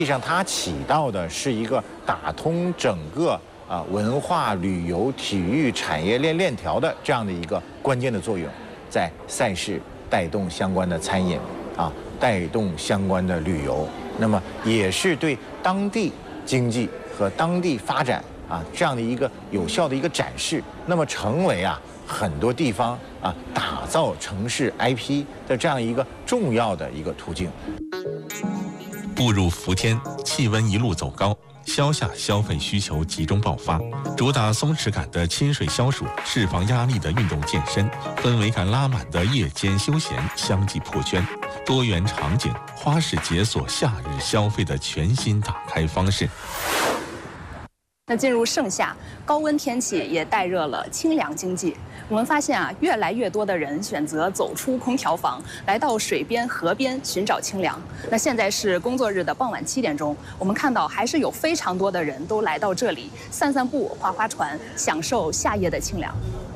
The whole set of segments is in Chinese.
际上，它起到的是一个打通整个文化、旅游、体育产业链条的这样的一个关键的作用，在赛事带动相关的餐饮带动相关的旅游，那么也是对当地经济和当地发展这样的一个有效的一个展示，那么成为很多地方打造城市 IP 的这样一个重要的一个途径。 步入伏天，气温一路走高，消夏消费需求集中爆发，主打松弛感的亲水消暑，释放压力的运动健身，氛围感拉满的夜间休闲相继破圈，多元场景，花式解锁夏日消费的全新打开方式。 那进入盛夏，高温天气也带热了清凉经济。我们发现越来越多的人选择走出空调房，来到水边、河边寻找清凉。那现在是工作日的傍晚7点钟，我们看到还是有非常多的人都来到这里散散步、划划船，享受夏夜的清凉。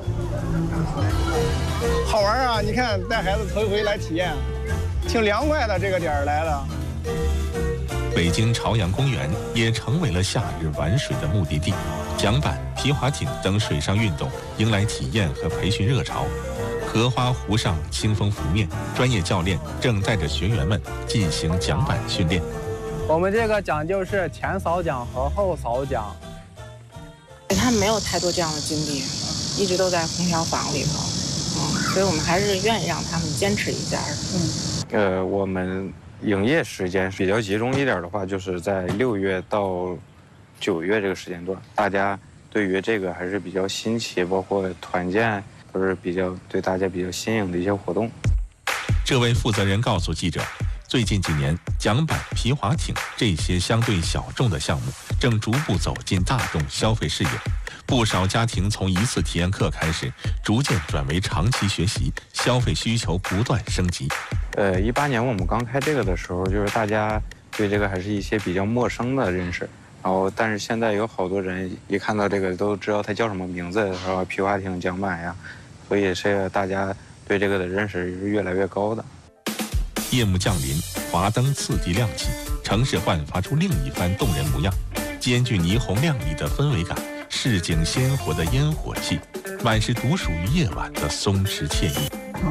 好玩啊！你看，带孩子头一回来体验，挺凉快的。这个点儿来了。 北京朝阳公园也成为了夏日玩水的目的地，桨板、皮划艇等水上运动迎来体验和培训热潮。荷花湖上清风拂面，专业教练正带着学员们进行桨板训练。 我们这个讲究是前扫桨和后扫桨。 他没有太多这样的经历，一直都在空调房里头，所以我们还是愿意让他们坚持一下。 我们营业时间比较集中一点的话，就是在6月到9月这个时间段，大家对于这个还是比较新奇，包括团建都是对大家比较新颖的一些活动。 这位负责人告诉记者，最近几年，桨板、皮划艇这些相对小众的项目正逐步走进大众消费视野。不少家庭从一次体验课开始，逐渐转为长期学习，消费需求不断升级。 18年我们刚开这个的时候，就是大家对这个还是一些比较陌生的认识，但是现在有好多人一看到这个都知道它叫什么名字，皮划艇、桨板呀，所以是大家对这个的认识是越来越高的。 夜幕降临，华灯次第亮起，城市焕发出另一番动人模样，兼具霓虹亮丽的氛围感，市井鲜活的烟火气，满是独属于夜晚的松弛惬意。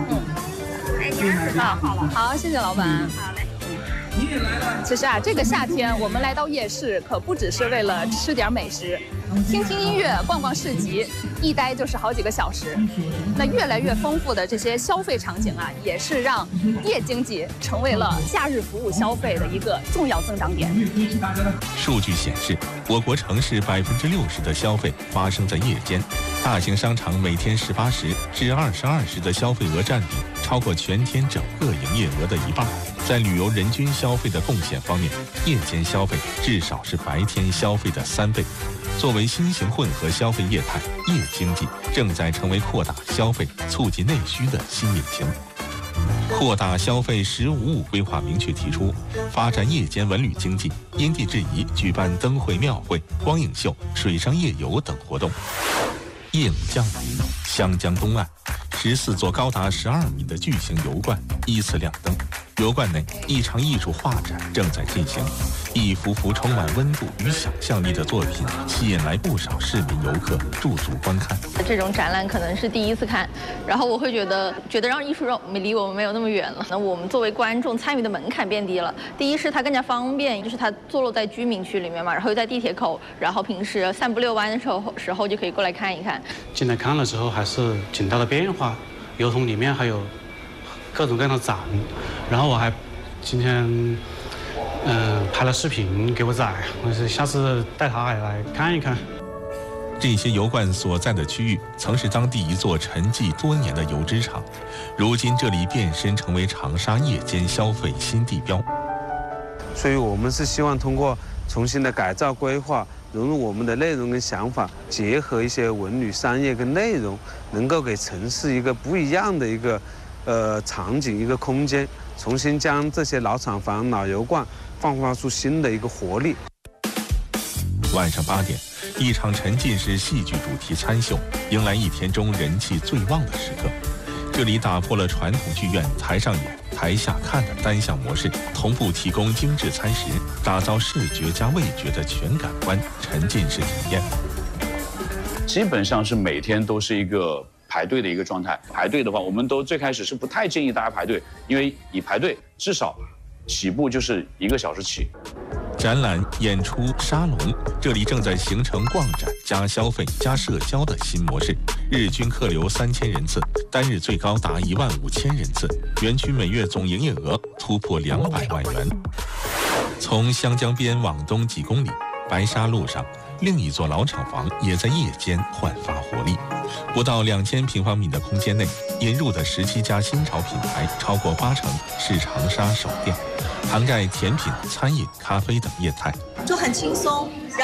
好，谢谢老板。好嘞。其实这个夏天我们来到夜市，可不只是为了吃点美食，听听音乐、逛逛市集，一待就是好几个小时。那越来越丰富的这些消费场景也是让夜经济成为了夏日服务消费的一个重要增长点。 数据显示，我国城市60%的消费发生在夜间，大型商场每天18时至22时的消费额占比超过全天整个营业额的1半。在旅游人均消费的贡献方面，夜间消费至少是白天消费的3倍。作为新型混合消费业态，夜经济正在成为扩大消费、促进内需的新引擎。扩大消费“15+5”规划明确提出，发展夜间文旅经济，因地制宜举办灯会、庙会、光影秀、水上夜游等活动。夜幕降临，湘江东岸14座高达12米的巨型油罐依次亮灯。油罐内一场艺术画展正在进行，一幅幅充满温度与想象力的作品吸引来不少市民游客驻足观看。 这种展览可能是第一次看，然后我会觉得让艺术离我们没有那么远了。那我们作为观众参与的门槛变低了。第一是它更加方便，就是它坐落在居民区里面嘛，然后又在地铁口，然后平时散步遛弯的时候就可以过来看一看。 进来看了之后还是挺大的变化，油桶里面还有各种各样的展，然后我还今天拍了视频给我仔，我是下次带他也来看一看。 这些油罐所在的区域曾是当地一座沉寂多年的油脂厂，如今这里变身成为长沙夜间消费新地标。 所以我们是希望通过重新的改造规划，融入我们的内容跟想法，结合一些文旅商业跟内容，能够给城市一个不一样的一个场景、一个空间，重新将这些老厂房、老油罐焕发出新的一个活力。 晚上8点，一场沉浸式戏剧主题餐秀迎来一天中人气最旺的时刻。这里打破了传统剧院台上演、 台下看的单项模式，同步提供精致餐食，打造视觉加味觉的全感官沉浸式体验。 基本上是每天都是一个排队的一个状态。排队的话，我们都最开始是不太建议大家排队，因为你排队至少起步就是1个小时起。 展览、演出、沙龙，这里正在形成逛展加消费加社交的新模式。日均客流3000人次，单日最高达15000人次，园区每月总营业额突破200万元。从湘江边往东几公里，白沙路上另一座老厂房也在夜间焕发活力。不到2000平方米的空间内，引入的17家新潮品牌，超过80%是长沙首店，涵盖甜品、餐饮、咖啡等业态， 就很轻松。